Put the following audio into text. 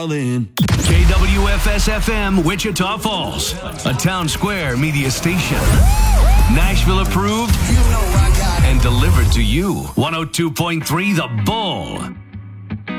KWFS-FM, Wichita Falls, a Town Square media station. Nashville approved and delivered to you. 102.3 The Bull.